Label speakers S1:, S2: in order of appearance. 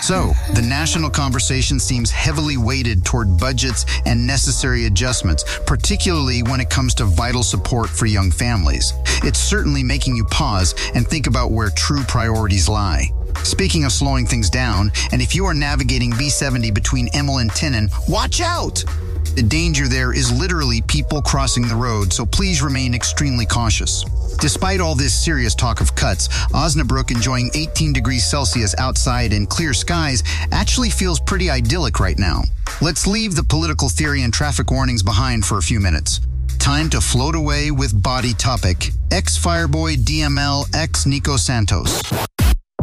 S1: So, the national conversation seems heavily weighted toward budgets and necessary adjustments, particularly when it comes to vital support for young families. It's certainly making you pause and think about where true priorities lie. Speaking of slowing things down, and if you are navigating B70 between Emil and Tinnin, watch out! The danger there is literally people crossing the road, so please remain extremely cautious. Despite all this serious talk of cuts, Osnabrück enjoying 18 degrees Celsius outside and clear skies actually feels pretty idyllic right now. Let's leave the political theory and traffic warnings behind for a few minutes. Time to float away with Body Topic, ex-Fireboy DML, ex-Nico Santos.